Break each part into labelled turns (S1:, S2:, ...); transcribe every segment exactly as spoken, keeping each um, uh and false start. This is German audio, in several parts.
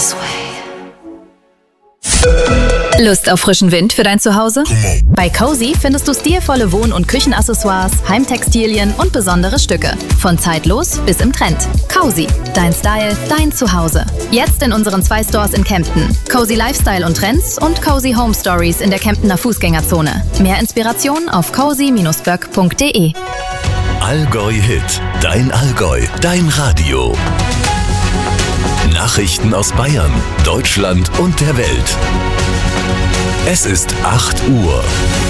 S1: this way. Lust auf frischen Wind für dein Zuhause? Bei Cozy findest du stilvolle Wohn- und Küchenaccessoires, Heimtextilien und besondere Stücke. Von zeitlos bis im Trend. Cozy, dein Style, dein Zuhause. Jetzt in unseren zwei Stores in Kempten. Cozy Lifestyle und Trends und Cozy Home Stories in der Kemptener Fußgängerzone. Mehr Inspiration auf cozy Bindestrich böck Punkt de.
S2: Allgäu Hit, dein Allgäu, dein Radio. Nachrichten aus Bayern, Deutschland und der Welt. Es ist acht Uhr.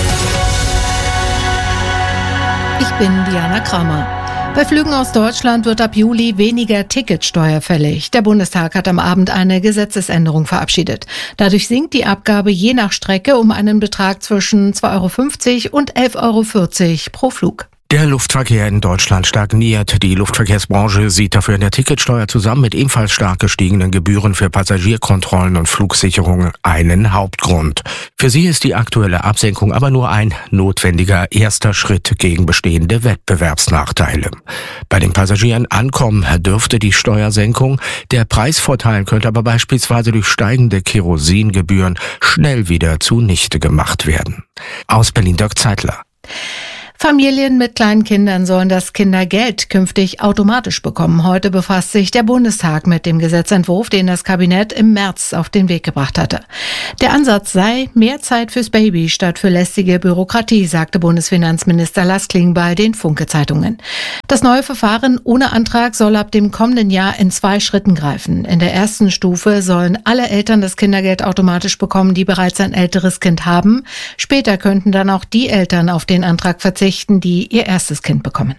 S3: Ich bin Diana Kramer. Bei Flügen aus Deutschland wird ab Juli weniger Ticketsteuer fällig. Der Bundestag hat am Abend eine Gesetzesänderung verabschiedet. Dadurch sinkt die Abgabe je nach Strecke um einen Betrag zwischen zwei Euro fünfzig und elf Euro vierzig pro Flug.
S4: Der Luftverkehr in Deutschland stagniert. Die Luftverkehrsbranche sieht dafür in der Ticketsteuer zusammen mit ebenfalls stark gestiegenen Gebühren für Passagierkontrollen und Flugsicherungen einen Hauptgrund. Für sie ist die aktuelle Absenkung aber nur ein notwendiger erster Schritt gegen bestehende Wettbewerbsnachteile. Bei den Passagieren ankommen dürfte die Steuersenkung. Der Preisvorteil könnte aber beispielsweise durch steigende Kerosingebühren schnell wieder zunichte gemacht werden. Aus Berlin Dirk Zeitler.
S3: Familien mit kleinen Kindern sollen das Kindergeld künftig automatisch bekommen. Heute befasst sich der Bundestag mit dem Gesetzentwurf, den das Kabinett im März auf den Weg gebracht hatte. Der Ansatz sei mehr Zeit fürs Baby statt für lästige Bürokratie, sagte Bundesfinanzminister Lars Klingbeil den Funke-Zeitungen. Das neue Verfahren ohne Antrag soll ab dem kommenden Jahr in zwei Schritten greifen. In der ersten Stufe sollen alle Eltern das Kindergeld automatisch bekommen, die bereits ein älteres Kind haben. Später könnten dann auch die Eltern auf den Antrag verzichten, die ihr erstes Kind bekommen.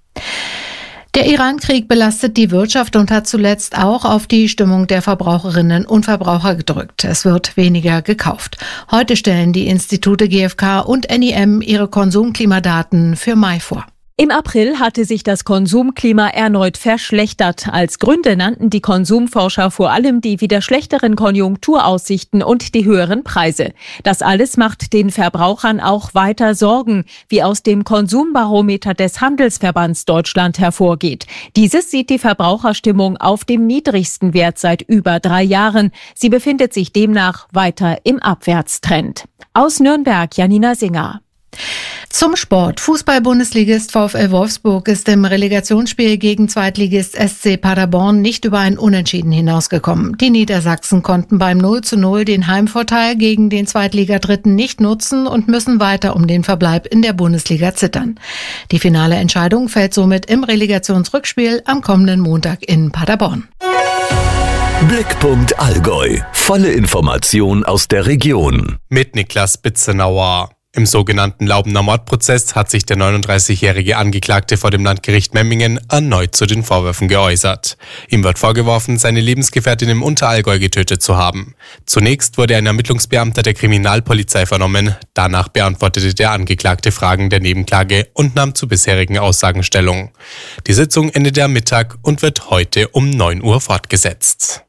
S3: Der Iran-Krieg belastet die Wirtschaft und hat zuletzt auch auf die Stimmung der Verbraucherinnen und Verbraucher gedrückt. Es wird weniger gekauft. Heute stellen die Institute G F K und N I M ihre Konsumklimadaten für Mai vor.
S5: Im April hatte sich das Konsumklima erneut verschlechtert. Als Gründe nannten die Konsumforscher vor allem die wieder schlechteren Konjunkturaussichten und die höheren Preise. Das alles macht den Verbrauchern auch weiter Sorgen, wie aus dem Konsumbarometer des Handelsverbands Deutschland hervorgeht. Dieses sieht die Verbraucherstimmung auf dem niedrigsten Wert seit über drei Jahren. Sie befindet sich demnach weiter im Abwärtstrend. Aus Nürnberg, Janina Singer.
S3: Zum Sport. Fußball-Bundesligist VfL Wolfsburg ist im Relegationsspiel gegen Zweitligist S C Paderborn nicht über ein Unentschieden hinausgekommen. Die Niedersachsen konnten beim null zu null den Heimvorteil gegen den Zweitligadritten nicht nutzen und müssen weiter um den Verbleib in der Bundesliga zittern. Die finale Entscheidung fällt somit im Relegationsrückspiel am kommenden Montag in Paderborn.
S2: Blickpunkt Allgäu. Volle Information aus der Region.
S6: Mit Niklas Bitzenauer. Im sogenannten Laubener Mordprozess hat sich der neununddreißigjährige Angeklagte vor dem Landgericht Memmingen erneut zu den Vorwürfen geäußert. Ihm wird vorgeworfen, seine Lebensgefährtin im Unterallgäu getötet zu haben. Zunächst wurde ein Ermittlungsbeamter der Kriminalpolizei vernommen. Danach beantwortete der Angeklagte Fragen der Nebenklage und nahm zu bisherigen Aussagen Stellung. Die Sitzung endete am Mittag und wird heute um neun Uhr fortgesetzt.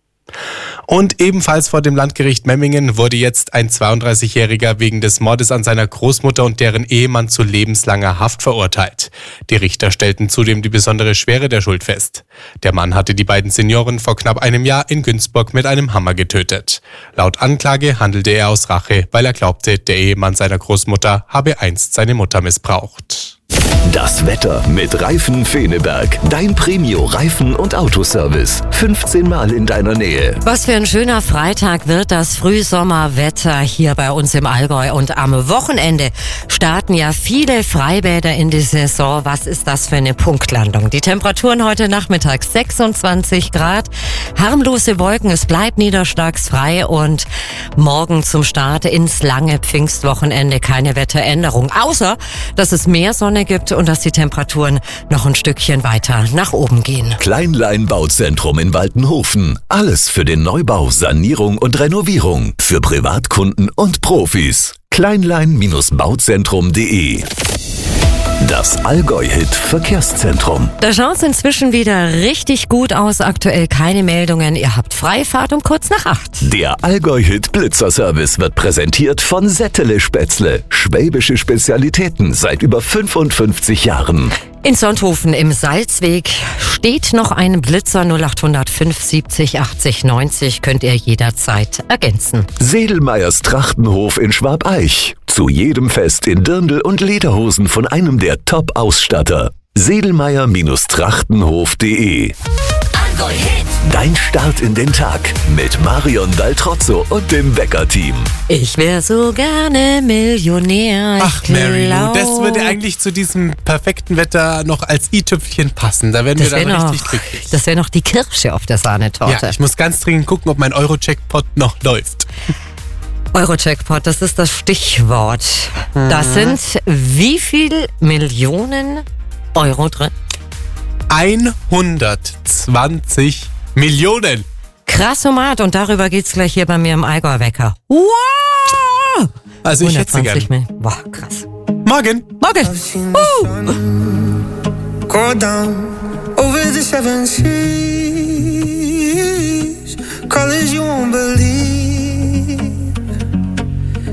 S6: Und ebenfalls vor dem Landgericht Memmingen wurde jetzt ein zweiunddreißigjähriger wegen des Mordes an seiner Großmutter und deren Ehemann zu lebenslanger Haft verurteilt. Die Richter stellten zudem die besondere Schwere der Schuld fest. Der Mann hatte die beiden Senioren vor knapp einem Jahr in Günzburg mit einem Hammer getötet. Laut Anklage handelte er aus Rache, weil er glaubte, der Ehemann seiner Großmutter habe einst seine Mutter missbraucht.
S2: Das Wetter mit Reifen Feneberg. Dein Premio-Reifen- und Autoservice. fünfzehn Mal in deiner Nähe.
S7: Was für ein schöner Freitag wird das Frühsommerwetter hier bei uns im Allgäu. Und am Wochenende starten ja viele Freibäder in die Saison. Was ist das für eine Punktlandung? Die Temperaturen heute Nachmittag sechsundzwanzig Grad. Harmlose Wolken, es bleibt niederschlagsfrei. Und morgen zum Start ins lange Pfingstwochenende keine Wetteränderung. Außer, dass es mehr Sonne gibt und dass die Temperaturen noch ein Stückchen weiter nach oben gehen.
S2: Kleinlein Bauzentrum in Waltenhofen. Alles für den Neubau, Sanierung und Renovierung. Für Privatkunden und Profis. kleinlein Bauzentrum punkt de. Das Allgäu-Hit Verkehrszentrum.
S7: Da schaut's inzwischen wieder richtig gut aus. Aktuell keine Meldungen. Ihr habt Freifahrt um kurz nach acht.
S2: Der Allgäu-Hit Blitzerservice wird präsentiert von Settele Spätzle. Schwäbische Spezialitäten seit über fünfundfünfzig Jahren.
S7: In Sonthofen im Salzweg steht noch ein Blitzer. Null acht null fünf siebzig achtzig neunzig könnt ihr jederzeit ergänzen.
S2: Sedelmeyers Trachtenhof in Schwabeich. Zu jedem Fest in Dirndl und Lederhosen von einem der Top-Ausstatter. sedelmeyer Trachtenhof punkt de. Dein Start in den Tag mit Marion Daltrozzo und dem Wecker-Team.
S7: Ich wäre so gerne Millionär.
S6: Ach, Mary, das würde eigentlich zu diesem perfekten Wetter noch als i-Tüpfelchen passen. Da werden wir dann
S7: noch,
S6: richtig glücklich.
S7: Das wäre noch die Kirsche auf der Sahnetorte.
S6: Ja, ich muss ganz dringend gucken, ob mein Euro-Jackpot noch läuft.
S7: Euro-Jackpot, das ist das Stichwort. Mhm. Da sind wie viel Millionen Euro drin?
S6: hundertzwanzig Millionen.
S7: Krassomat, und darüber geht's gleich hier bei mir im Allgäu-Wecker. Wow!
S6: Also ich schätze gern.
S7: Boah, krass.
S6: Morgen.
S7: Morgen. Uh.